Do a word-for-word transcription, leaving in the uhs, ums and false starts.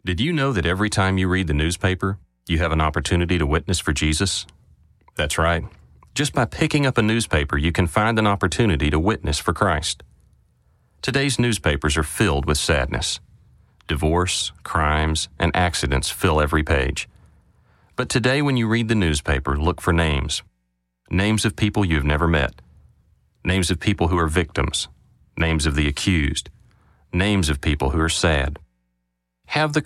Did you know that every time you read the newspaper, you have an opportunity to witness for Jesus? That's right. Just by picking up a newspaper, you can find an opportunity to witness for Christ. Today's newspapers are filled with sadness. Divorce, crimes, and accidents fill every page. But today when you read the newspaper, look for names. Names of people you've never met. Names of people who are victims. Names of the accused. Names of people who are sad. Have the